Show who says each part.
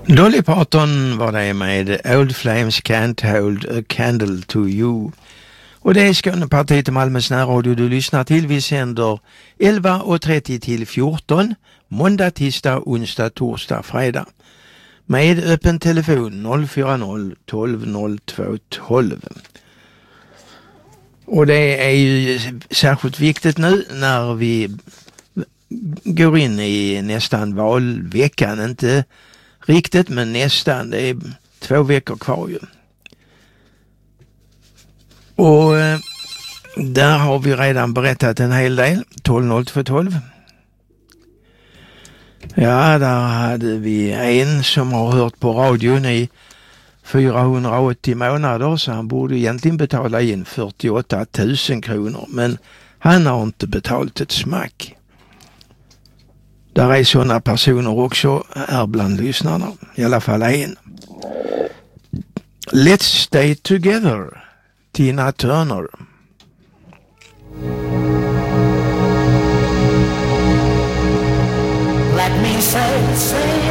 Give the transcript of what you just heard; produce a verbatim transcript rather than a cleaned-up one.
Speaker 1: Dolly Parton var det med Old Flames Can't Hold a Candle to You. Och det är Skånepartiet i Malmös närradio du lyssnar till. Vi sänder elva och trettio till fjorton, måndag, tisdag, onsdag, torsdag, fredag. Med öppen telefon noll fyra noll tolv noll två tolv. Och det är ju särskilt viktigt nu när vi går in i nästan valveckan. Inte riktigt, men nästan. Det är två veckor kvar ju. Och eh, där har vi redan berättat en hel del. tolv noll två tolv. Ja, där hade vi en som har hört på radion i fyrahundraåttio månader, så han borde egentligen betala in fyrtioåtta tusen kronor. Men han har inte betalt ett smack. Där är sådana personer också här bland lyssnarna. I alla fall en. Let's Stay Together, Tina Turner.
Speaker 2: Let me say, say